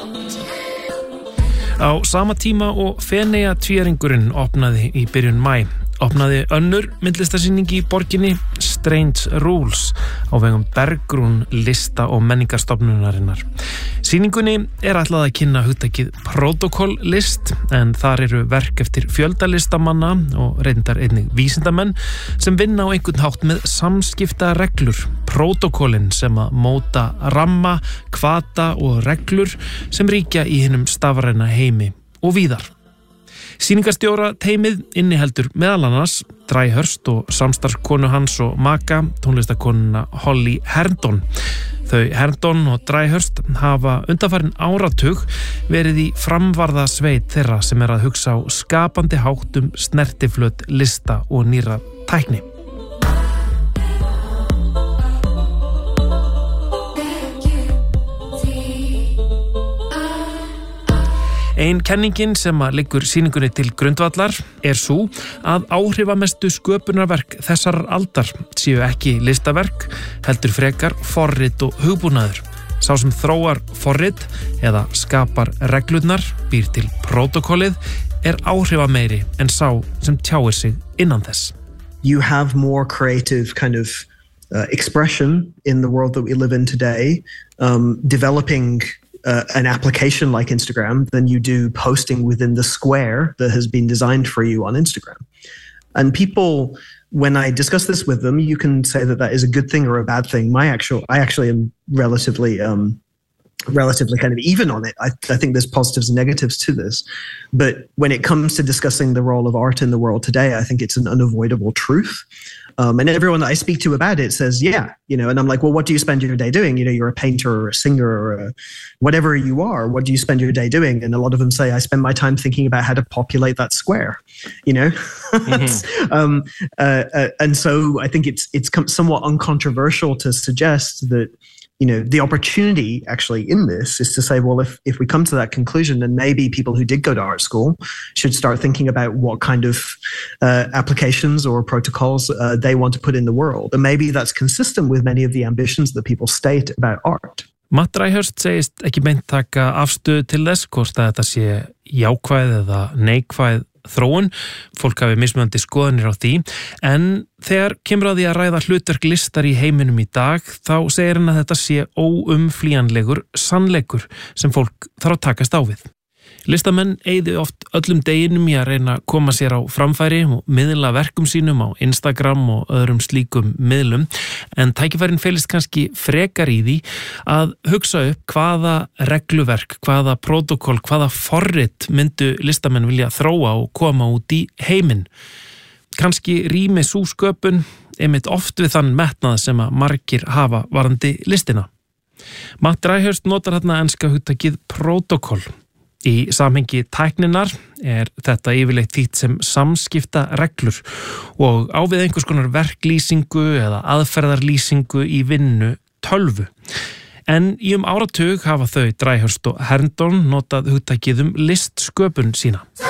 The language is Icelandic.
Á sama tíma og Feneyja tvíæringurinn opnaði í byrjun maí, opnaði önnur myndlistarsýning í borginni, Strange Rules, á vegum Bergrún lista- og menningarstofnunarinnar. Sýningunni ætlað að kynna hugtakið protokoll-list, en þar eru verk eftir fjöldalistamanna og reyndar einnig vísindamenn sem vinna á einhvern hátt með samskipta reglur, protokollin sem að móta ramma, hvata og reglur sem ríkja í hinum stafræna heimi og víðar. Sýningarstjóra teymið inniheldur meðal annars Dryhurst og samstarfskonu hans og maka, tónlistakonuna Holly Herndon. Þau Herndon og Dryhurst hafa undanfarin áratug verið í framvarða sveit þeirra sem að hugsa á skapandi háttum snertiflöt lista og nýra tækni. Ein kenningin sem að liggur sýningunni til grundvallar sú að áhrifamestu sköpunarverk þessarar aldar séu ekki listaverk, heldur frekar forrit og hugbúnaður. Sá sem þróar forrit eða skapar reglurnar, býr til protokollið, áhrifameiri en sá sem tjáir sig innan þess. You have more creative kind of expression in the world that we live in today, developing an application like Instagram than you do posting within the square that has been designed for you on Instagram. And people, when I discuss this with them, you can say that is a good thing or a bad thing. I actually am relatively kind of even on it. I think there's positives and negatives to this. But when it comes to discussing the role of art in the world today, I think it's an unavoidable truth. And everyone that I speak to about it says, yeah, and I'm like, well, what do you spend your day doing? You're a painter or a singer or whatever you are. What do you spend your day doing? And a lot of them say, I spend my time thinking about how to populate that square, Mm-hmm. And so I think it's somewhat uncontroversial to suggest that, the opportunity actually in this is to say, well, if we come to that conclusion, then maybe people who did go to art school should start thinking about what kind of applications or protocols they want to put in the world. And maybe that's consistent with many of the ambitions that people state about art. Matt Dryhurst segist ekki beint taka afstöðu til þess hvort að þetta sé jákvæð eða neikvæð þróun, fólk hafi mismunandi skoðanir á því, en þegar kemur að því að ræða hlutverk listar í heiminum í dag, þá segir hann að þetta sé óumflýjanlegur sannleikur sem fólk þarf að takast á við. Listamenn eyði oft öllum deginum í að reyna að koma sér á framfæri og miðla verkum sínum á Instagram og öðrum slíkum miðlum, en tækifærin felist kannski frekar í því að hugsa upp hvaða regluverk, hvaða protokoll, hvaða forrit myndu listamenn vilja þróa og koma út í heiminn. Kannski rými sú sköpun einmitt oft við þann metnað sem að margir hafa varðandi listina. Matt Dryhurst notar þarna enska hugtakið protokoll. Í samhengi tækninar þetta yfirleitt þýtt sem samskipta reglur og á við einhvers konar verklýsingu eða aðferðarlýsingu í vinnu tölvu. En í áratug hafa þau Dryhurst og Herndon notað hugtakið listsköpun sína.